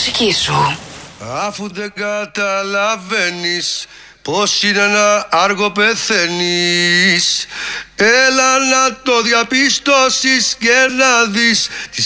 μουσική σου. Αφού δεν καταλαβαίνεις πως είναι να άργο πεθαίνεις, έλα να το διαπιστώσεις και να δεις